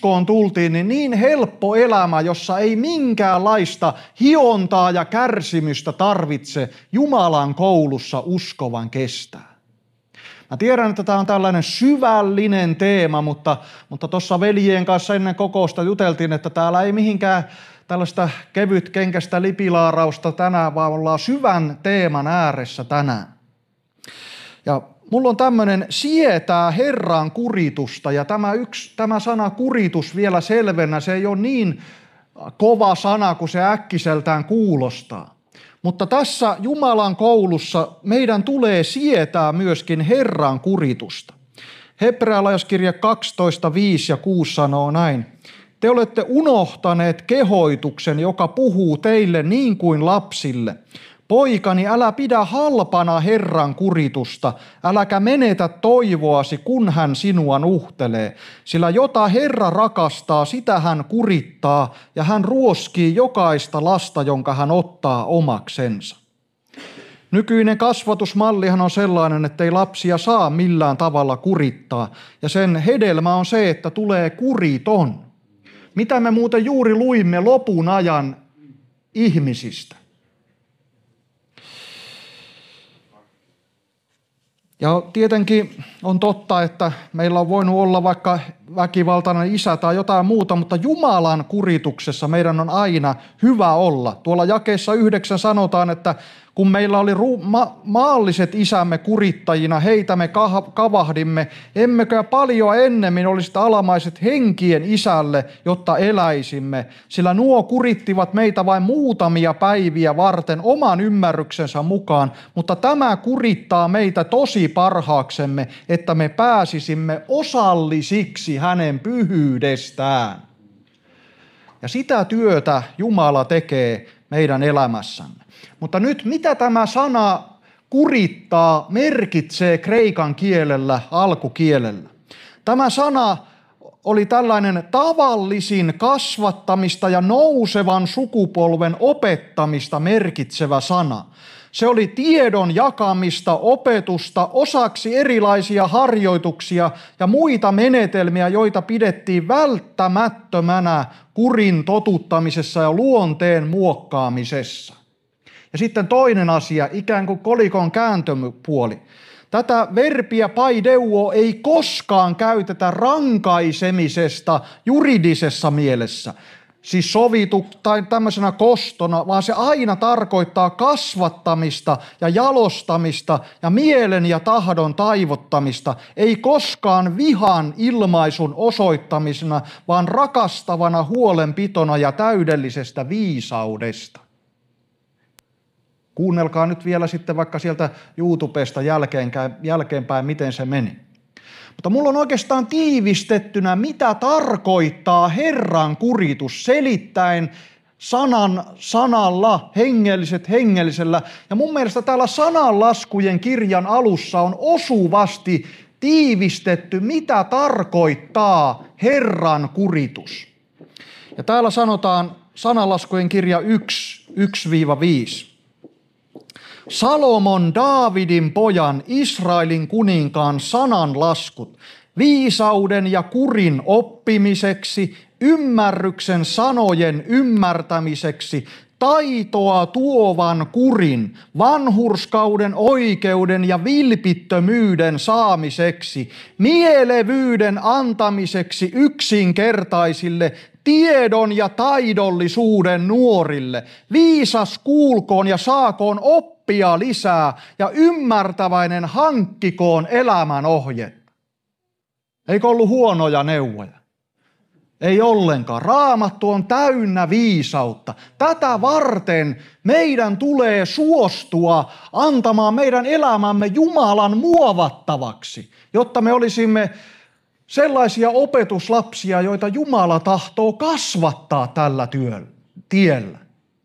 uskoon tultiin, niin helppo elämä, jossa ei minkäänlaista hiontaa ja kärsimystä tarvitse Jumalan koulussa uskovan kestää. Mä tiedän, että tämä on tällainen syvällinen teema, mutta tuossa veljien kanssa ennen kokousta juteltiin, että täällä ei mihinkään tällaista kevytkenkästä lipilaarausta tänään, vaan ollaan syvän teeman ääressä tänään. Ja mulla on tämmöinen sietää Herran kuritusta, ja tämä sana kuritus vielä selvennä, se ei ole niin kova sana kuin se äkkiseltään kuulostaa. Mutta tässä Jumalan koulussa meidän tulee sietää myöskin Herran kuritusta. Hebrealaiskirja 12, 5 ja 6 sanoo näin. Te olette unohtaneet kehoituksen, joka puhuu teille niin kuin lapsille. Poikani, älä pidä halpana Herran kuritusta, äläkä menetä toivoasi, kun hän sinua nuhtelee. Sillä jota Herra rakastaa, sitä hän kurittaa, ja hän ruoskii jokaista lasta, jonka hän ottaa omaksensa. Nykyinen kasvatusmallihan on sellainen, että ei lapsia saa millään tavalla kurittaa, ja sen hedelmä on se, että tulee kuriton. Mitä me muuten juuri luimme lopun ajan ihmisistä? Ja tietenkin on totta, että meillä on voinut olla vaikka väkivaltainen isä tai jotain muuta, mutta Jumalan kurituksessa meidän on aina hyvä olla. Tuolla jakeessa 9 sanotaan, että kun meillä oli maalliset isämme kurittajina, heitä me kavahdimme, emmekö paljon ennemmin olisi alamaiset henkien isälle, jotta eläisimme, sillä nuo kurittivat meitä vain muutamia päiviä varten oman ymmärryksensä mukaan, mutta tämä kurittaa meitä tosi parhaaksemme, että me pääsisimme osallisiksi hänen pyhyydestään. Ja sitä työtä Jumala tekee meidän elämässämme. Mutta nyt mitä tämä sana kurittaa merkitsee kreikan kielellä, alkukielellä? Tämä sana oli tällainen tavallisin kasvattamista ja nousevan sukupolven opettamista merkitsevä sana. Se oli tiedon jakamista, opetusta, osaksi erilaisia harjoituksia ja muita menetelmiä, joita pidettiin välttämättömänä kurin totuttamisessa ja luonteen muokkaamisessa. Ja sitten toinen asia, ikään kuin kolikon kääntöpuoli. Tätä verbiä paideuo ei koskaan käytetä rankaisemisesta juridisessa mielessä, siis sovitu tai tämmöisenä kostona, vaan se aina tarkoittaa kasvattamista ja jalostamista ja mielen ja tahdon taivottamista, ei koskaan vihan ilmaisun osoittamisena, vaan rakastavana huolenpitona ja täydellisestä viisaudesta. Kuunnelkaa nyt vielä sitten vaikka sieltä YouTubesta jälkeenpäin, miten se meni. Mutta mulla on oikeastaan tiivistettynä, mitä tarkoittaa Herran kuritus selittäen sanalla, hengelliset hengellisellä. Ja mun mielestä täällä sananlaskujen kirjan alussa on osuvasti tiivistetty, mitä tarkoittaa Herran kuritus. Ja täällä sanotaan sananlaskujen kirja 1-5. Salomon, Daavidin pojan, Israelin kuninkaan sananlaskut, viisauden ja kurin oppimiseksi, ymmärryksen sanojen ymmärtämiseksi, taitoa tuovan kurin, vanhurskauden, oikeuden ja vilpittömyyden saamiseksi, mielevyyden antamiseksi yksinkertaisille, tiedon ja taidollisuuden nuorille. Viisas kuulkoon ja saakoon oppia lisää ja ymmärtäväinen hankkikoon elämän ohjetta. Eikö ollut huonoja neuvoja? Ei ollenkaan. Raamattu on täynnä viisautta. Tätä varten meidän tulee suostua antamaan meidän elämämme Jumalan muovattavaksi, jotta me olisimme sellaisia opetuslapsia, joita Jumala tahtoo kasvattaa tällä tiellä.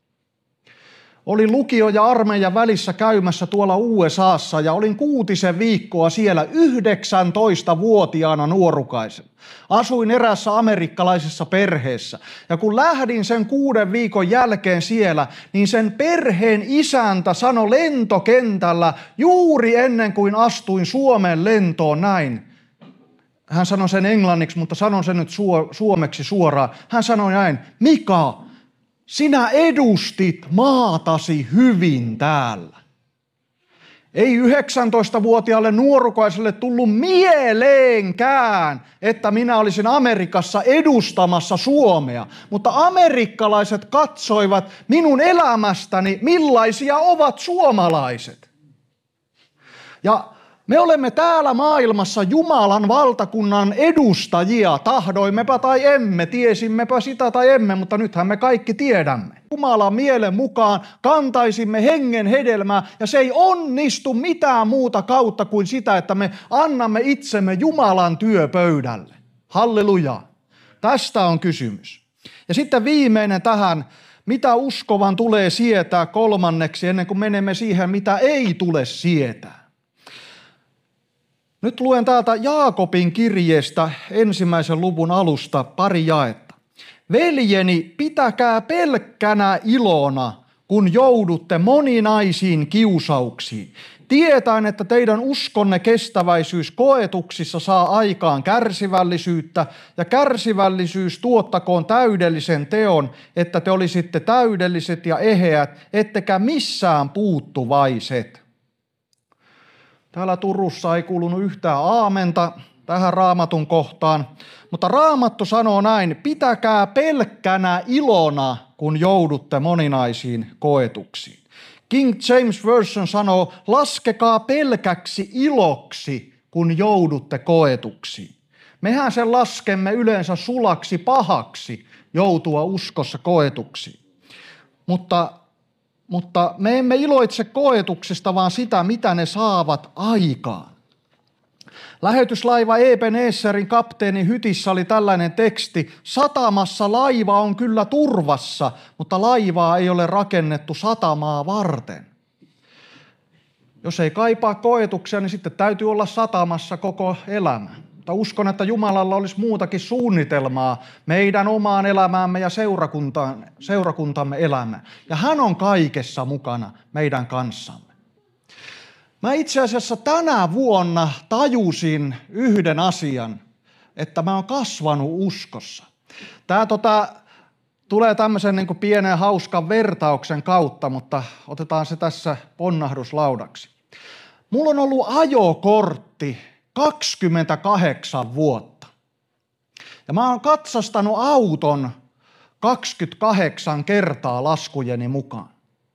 Olin lukio- ja armeijan välissä käymässä tuolla USAssa ja olin 6 viikkoa siellä 19-vuotiaana nuorukaisena. Asuin erässä amerikkalaisessa perheessä ja kun lähdin sen 6 viikon jälkeen siellä, niin sen perheen isäntä sanoi lentokentällä juuri ennen kuin astuin Suomen lentoon näin. hän sanoi sen englanniksi, mutta sanon sen nyt suomeksi suoraan. Hän sanoi näin, Mika, sinä edustit maatasi hyvin täällä. Ei 19-vuotiaalle nuorukaiselle tullut mieleenkään, että minä olisin Amerikassa edustamassa Suomea. Mutta amerikkalaiset katsoivat minun elämästäni, millaisia ovat suomalaiset. Ja me olemme täällä maailmassa Jumalan valtakunnan edustajia, tahdoimmepa tai emme, tiesimmepä sitä tai emme, mutta nythän me kaikki tiedämme. Jumalan mielen mukaan kantaisimme hengen hedelmää ja se ei onnistu mitään muuta kautta kuin sitä, että me annamme itsemme Jumalan työpöydälle. Halleluja. Tästä on kysymys. Ja sitten viimeinen tähän, mitä uskovan tulee sietää kolmanneksi, ennen kuin menemme siihen, mitä ei tule sietää. Nyt luen täältä Jaakobin kirjeestä 1. luvun alusta pari jaetta. Veljeni, pitäkää pelkkänä ilona, kun joudutte moninaisiin kiusauksiin. Tietäen, että teidän uskonne kestäväisyys koetuksissa saa aikaan kärsivällisyyttä, ja kärsivällisyys tuottakoon täydellisen teon, että te olisitte täydelliset ja eheät, ettekä missään puuttuvaiset. Täällä Turussa ei kuulunut yhtään aamenta tähän Raamatun kohtaan, mutta Raamattu sanoo näin, pitäkää pelkkänä ilona, kun joudutte moninaisiin koetuksiin. King James Version sanoo, laskekaa pelkäksi iloksi, kun joudutte koetuksiin. Mehän sen laskemme yleensä sulaksi pahaksi joutua uskossa koetuksiin. Mutta me emme iloitse koetuksista, vaan sitä, mitä ne saavat aikaan. Lähetyslaiva Ebenezerin kapteenin hytissä oli tällainen teksti, satamassa laiva on kyllä turvassa, mutta laivaa ei ole rakennettu satamaa varten. Jos ei kaipaa koetuksia, niin sitten täytyy olla satamassa koko elämä. Mutta uskon, että Jumalalla olisi muutakin suunnitelmaa meidän omaan elämäämme ja seurakuntamme elämään. Ja hän on kaikessa mukana meidän kanssamme. Mä itse asiassa tänä vuonna tajusin yhden asian, että mä oon kasvanut uskossa. Tää tulee tämmöisen niin kuin pienen hauskan vertauksen kautta, mutta otetaan se tässä ponnahduslaudaksi. Mulla on ollut ajokortti 28 vuotta. Ja mä oon katsastanut auton 28 kertaa laskujeni mukaan.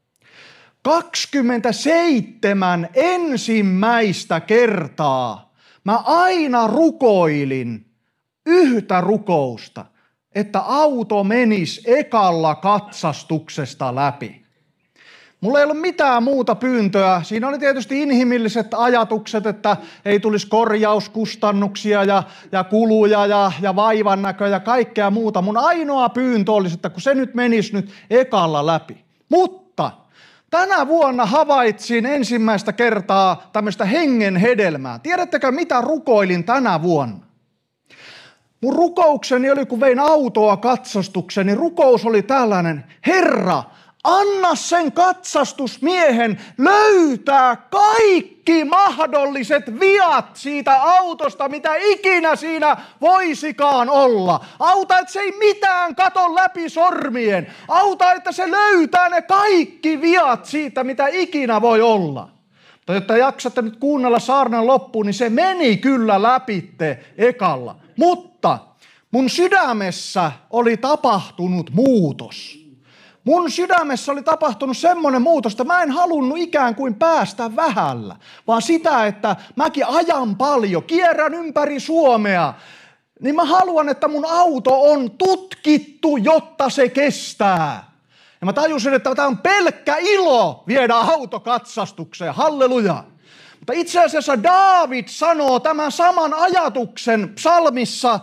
27 ensimmäistä kertaa mä aina rukoilin yhtä rukousta, että auto menisi ekalla katsastuksesta läpi. Mulla ei ollut mitään muuta pyyntöä. Siinä oli tietysti inhimilliset ajatukset, että ei tulisi korjauskustannuksia ja kuluja ja vaivannäköä ja kaikkea muuta. Mun ainoa pyyntö olisi, että kun se nyt menisi nyt ekalla läpi. Mutta tänä vuonna havaitsin ensimmäistä kertaa tämmöistä hengen hedelmää. Tiedättekö, mitä rukoilin tänä vuonna? Mun rukoukseni oli, kun vein autoa katsastukseen, niin rukous oli tällainen, Herra, anna sen katsastusmiehen löytää kaikki mahdolliset viat siitä autosta, mitä ikinä siinä voisikaan olla. Auta, että se ei mitään kato läpi sormien. Auta, että se löytää ne kaikki viat siitä, mitä ikinä voi olla. Mutta jotta jaksatte nyt kuunnella saarnan loppuun, niin se meni kyllä läpitte ekalla. Mutta mun sydämessä oli tapahtunut muutos. Mun sydämessä oli tapahtunut semmoinen muutos, että mä en halunnut ikään kuin päästä vähällä, vaan sitä, että mäkin ajan paljon, kierrän ympäri Suomea, niin mä haluan, että mun auto on tutkittu, jotta se kestää. Ja mä tajusin, että tämä on pelkkä ilo viedä auto katsastukseen, halleluja. Mutta itse asiassa Daavid sanoo tämän saman ajatuksen psalmissa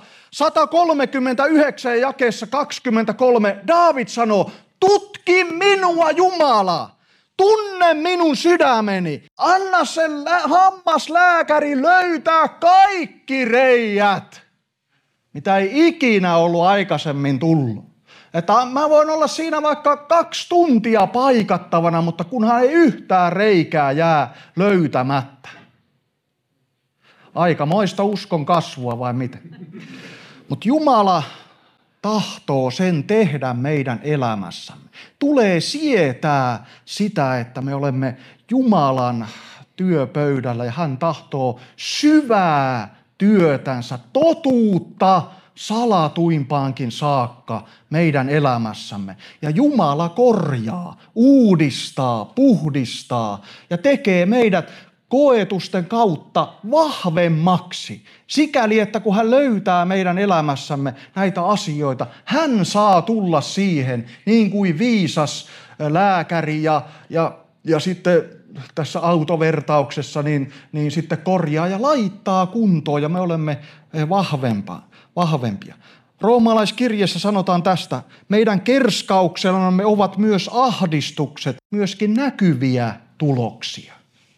139 jakeessa 23. Daavid sanoo, tutki minua Jumala, tunne minun sydämeni, anna sen hammaslääkäri löytää kaikki reijät, mitä ei ikinä ollut aikaisemmin tullut. Että mä voin olla siinä vaikka 2 tuntia paikattavana, mutta kunhan ei yhtään reikää jää löytämättä. Aikamoista uskon kasvua vai mitä? Mutta Jumala tahtoo sen tehdä meidän elämässämme. Tulee sietää sitä, että me olemme Jumalan työpöydällä ja hän tahtoo syvää työtänsä, totuutta salatuimpaankin saakka meidän elämässämme. Ja Jumala korjaa, uudistaa, puhdistaa ja tekee meidät koetusten kautta vahvemmaksi. Sikäli, että kun hän löytää meidän elämässämme näitä asioita, hän saa tulla siihen niin kuin viisas lääkäri ja sitten tässä autovertauksessa niin sitten korjaa ja laittaa kuntoon ja me olemme vahvempia. Roomalaiskirjeessä sanotaan tästä, meidän kerskauksellamme ovat myös ahdistukset, myöskin näkyviä tuloksia.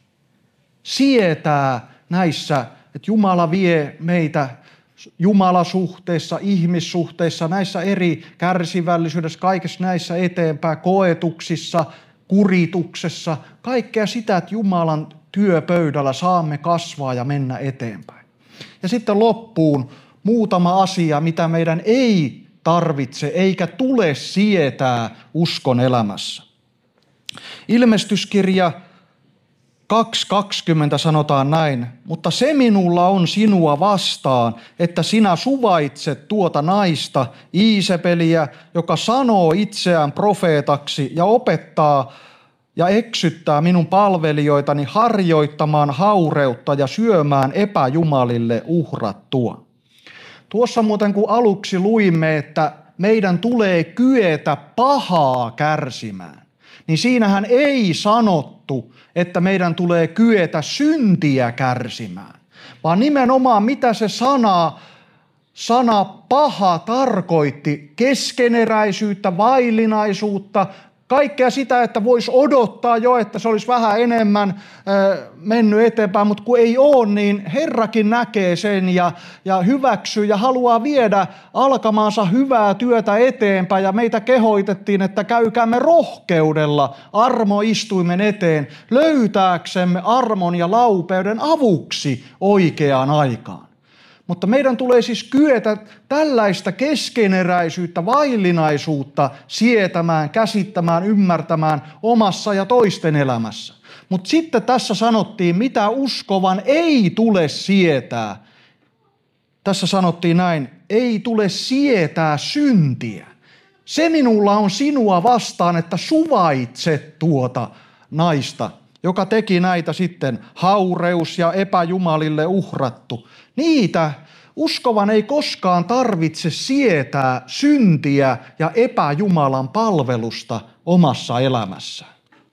Sietää näissä, että Jumala vie meitä Jumalasuhteissa, ihmissuhteissa, näissä eri kärsivällisyydessä, kaikessa näissä eteenpäin, koetuksissa, kurituksessa, kaikkea sitä, että Jumalan työpöydällä saamme kasvaa ja mennä eteenpäin. Ja sitten loppuun muutama asia, mitä meidän ei tarvitse eikä tule sietää uskon elämässä. Ilmestyskirja 2.20 sanotaan näin, mutta se minulla on sinua vastaan, että sinä suvaitset tuota naista, Iisepeliä, joka sanoo itseään profeetaksi ja opettaa ja eksyttää minun palvelijoitani harjoittamaan haureutta ja syömään epäjumalille uhrattua. Tuossa muuten kun aluksi luimme, että meidän tulee kyetä pahaa kärsimään, niin siinähän ei sanottu, että meidän tulee kyetä syntiä kärsimään, vaan nimenomaan mitä se sana paha tarkoitti, keskeneräisyyttä, vaillinaisuutta, kaikkea sitä, että voisi odottaa jo, että se olisi vähän enemmän mennyt eteenpäin, mutta kun ei ole, niin Herrakin näkee sen ja hyväksyy ja haluaa viedä alkamaansa hyvää työtä eteenpäin. Ja meitä kehoitettiin, että käykäämme rohkeudella armoistuimen eteen löytääksemme armon ja laupeuden avuksi oikeaan aikaan. Mutta meidän tulee siis kyetä tällaista keskeneräisyyttä, vaillinaisuutta sietämään, käsittämään, ymmärtämään omassa ja toisten elämässä. Mutta sitten tässä sanottiin, mitä uskovan ei tule sietää. Tässä sanottiin näin, ei tule sietää syntiä. Se minulla on sinua vastaan, että suvaitset tuota naista, joka teki näitä sitten haureus ja epäjumalille uhrattu. Niitä uskovan ei koskaan tarvitse sietää syntiä ja epäjumalan palvelusta omassa elämässä.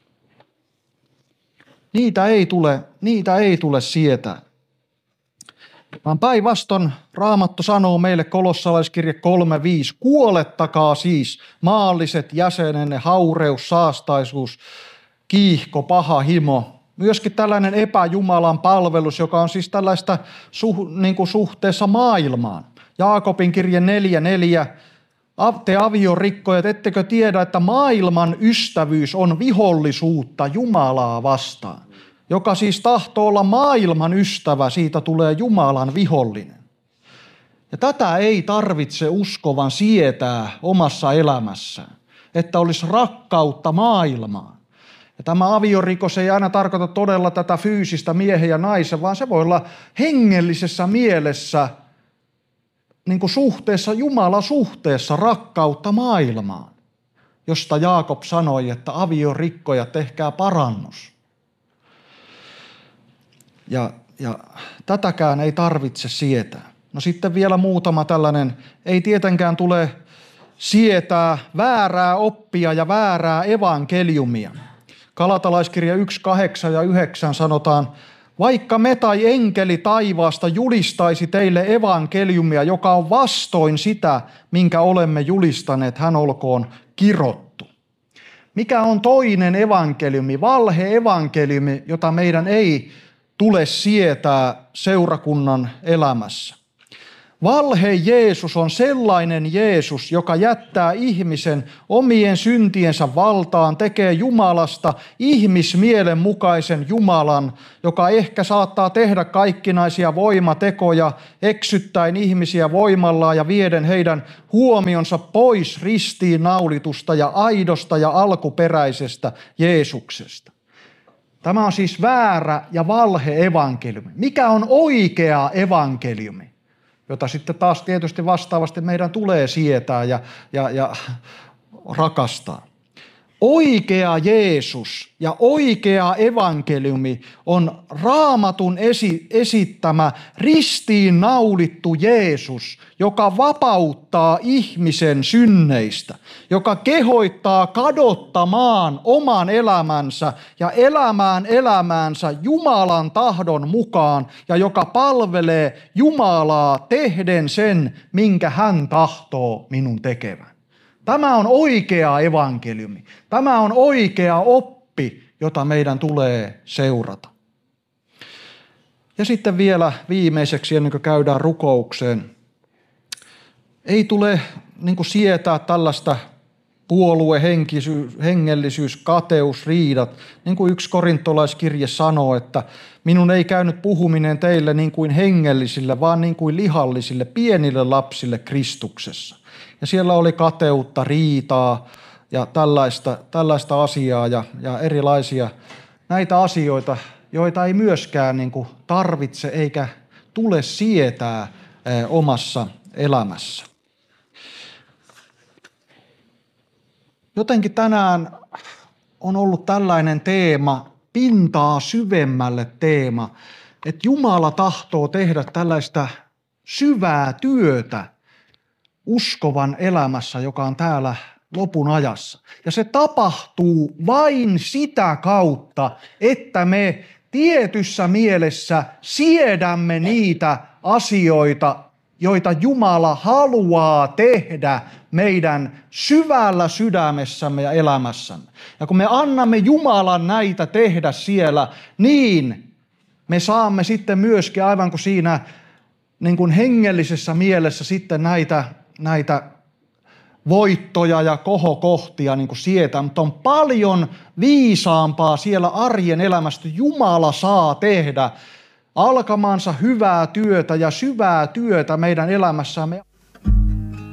Niitä ei tule sietää. Vaan päinvastoin Raamattu sanoo meille kolossalaiskirje 3.5, kuolettakaa siis maalliset jäsenenne, haureus, saastaisuus, kiihko, paha himo. Myöskin tällainen epäjumalan palvelus, joka on siis tällaista suhteessa maailmaan. Jaakobin kirje 4.4. Te aviorikkojat, ettekö tiedä, että maailman ystävyys on vihollisuutta Jumalaa vastaan? Joka siis tahtoo olla maailman ystävä, siitä tulee Jumalan vihollinen. Ja tätä ei tarvitse uskovan sietää omassa elämässään, että olisi rakkautta maailmaan. Ja tämä aviorikos ei aina tarkoita todella tätä fyysistä miehen ja naisen, vaan se voi olla hengellisessä mielessä, niin kuin suhteessa, Jumala-suhteessa rakkautta maailmaan, josta Jaakob sanoi, että aviorikkojat, tehkää parannus. Ja tätäkään ei tarvitse sietää. No sitten vielä muutama tällainen, ei tietenkään tule sietää väärää oppia ja väärää evankeliumia. Galatalaiskirja 1.8 ja 9 sanotaan, vaikka me tai enkeli taivaasta julistaisi teille evankeliumia, joka on vastoin sitä, minkä olemme julistaneet, hän olkoon kirottu. Mikä on toinen evankeliumi, valhe-evankeliumi, jota meidän ei tule sietää seurakunnan elämässä? Valhe Jeesus on sellainen Jeesus, joka jättää ihmisen omien syntiensä valtaan, tekee Jumalasta ihmismielen mukaisen Jumalan, joka ehkä saattaa tehdä kaikkinaisia voimatekoja, eksyttäen ihmisiä voimallaan ja vieden heidän huomionsa pois ristiinnaulitusta ja aidosta ja alkuperäisestä Jeesuksesta. Tämä on siis väärä ja valhe evankeliumi. Mikä on oikea evankeliumi? Jota sitten taas tietysti vastaavasti meidän tulee sietää ja rakastaa. Oikea Jeesus ja oikea evankeliumi on Raamatun esittämä ristiin naulittu Jeesus, joka vapauttaa ihmisen synneistä, joka kehoittaa kadottamaan oman elämänsä ja elämään elämäänsä Jumalan tahdon mukaan ja joka palvelee Jumalaa tehden sen, minkä hän tahtoo minun tekevän. Tämä on oikea evankeliumi. Tämä on oikea oppi, jota meidän tulee seurata. Ja sitten vielä viimeiseksi, ennen kuin käydään rukoukseen. Ei tule sietää tällaista puoluehengellisyys, kateus, riidat. Niin kuin 1 korintolaiskirje sanoo, että minun ei käynyt puhuminen teille niin kuin hengellisille, vaan niin kuin lihallisille, pienille lapsille Kristuksessa. Ja siellä oli kateutta, riitaa ja tällaista asiaa ja erilaisia näitä asioita, joita ei myöskään tarvitse eikä tule sietää omassa elämässä. Jotenkin tänään on ollut tällainen teema, pintaa syvemmälle teema, että Jumala tahtoo tehdä tällaista syvää työtä uskovan elämässä, joka on täällä lopun ajassa. Ja se tapahtuu vain sitä kautta, että me tietyssä mielessä siedämme niitä asioita, joita Jumala haluaa tehdä meidän syvällä sydämessämme ja elämässämme. Ja kun me annamme Jumalan näitä tehdä siellä, niin me saamme sitten myöskin, aivan kuin siinä niin kuin hengellisessä mielessä sitten näitä voittoja ja kohokohtia niin kuin sietää, mutta on paljon viisaampaa siellä arjen elämästä. Jumala saa tehdä alkamansa hyvää työtä ja syvää työtä meidän elämässämme.